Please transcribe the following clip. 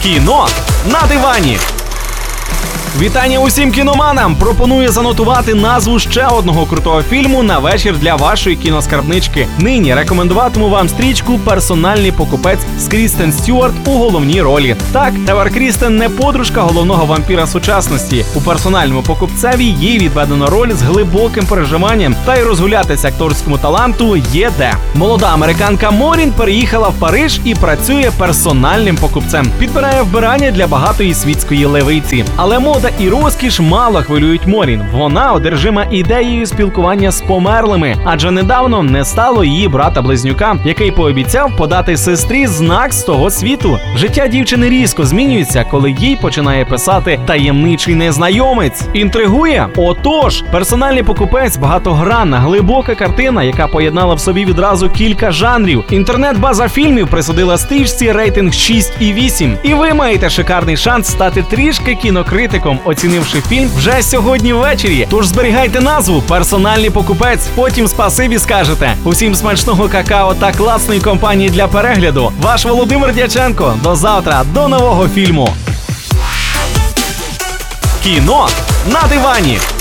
Кіно на дивані. Вітання усім кіноманам! Пропоную занотувати назву ще одного крутого фільму на вечір для вашої кіноскарбнички. Нині рекомендуватиму вам стрічку «Персональний покупець» з Крістен Стюарт у головній ролі. Так, Евар Крістен не подружка головного вампіра сучасності. У «Персональному покупцеві» їй відведено роль з глибоким переживанням, та й розгулятися акторському таланту є де. Молода американка Морін переїхала в Париж і працює персональним покупцем. Підбирає вбирання для багатої світської левиці. Але мода і розкіш мало хвилюють Морін. Вона одержима ідеєю спілкування з померлими, адже недавно не стало її брата-близнюка, який пообіцяв подати сестрі знак з того світу. Життя дівчини різко змінюється, коли їй починає писати таємничий незнайомець. Інтригує? Отож, «Персональний покупець» – багатогранна, глибока картина, яка поєднала в собі відразу кілька жанрів. Інтернет-база фільмів присудила стрічці рейтинг 6,8. І ви маєте шикарний шанс стати трішки кінокритиком, оцінивши фільм вже сьогодні ввечері. Тож зберігайте назву «Персональний покупець», потім спасибі скажете. Усім смачного какао та класної компанії для перегляду. Ваш Володимир Дяченко. До завтра, до нового фільму. Кіно на дивані.